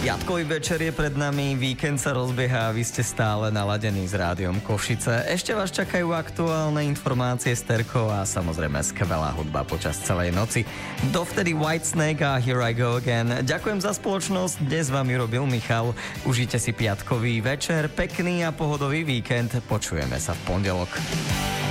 Piatkový večer je pred nami, víkend sa rozbieha a vy ste stále naladení s Rádiom Košice. Ešte vás čakajú aktuálne informácie z Terkou a samozrejme skvelá hudba počas celej noci. Dovtedy Whitesnake a Here I Go Again. Ďakujem za spoločnosť, dnes vám ju robil Michal. Užite si piatkový večer, pekný a pohodový víkend. Počujeme sa v pondelok.